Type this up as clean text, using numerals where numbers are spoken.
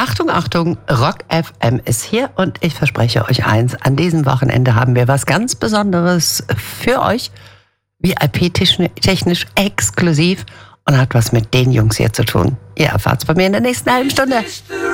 Achtung, Achtung, Rock FM ist hier und ich verspreche euch eins, an diesem Wochenende haben wir was ganz Besonderes für euch, VIP-technisch exklusiv und hat was mit den Jungs hier zu tun. Ihr erfahrt's bei mir in der nächsten halben Stunde.